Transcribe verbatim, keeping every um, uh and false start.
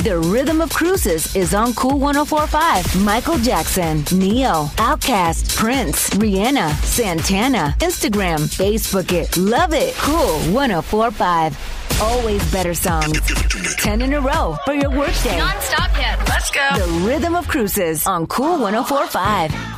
The Rhythm of Cruises is on Cool one oh four point five. Michael Jackson, Neo, Outkast, Prince, Rihanna, Santana. Instagram, Facebook it. Love it. Cool one oh four point five. Always better songs. Ten in a row for your workday. Non-stop hit. Let's go. The Rhythm of Cruises on Cool one oh four point five.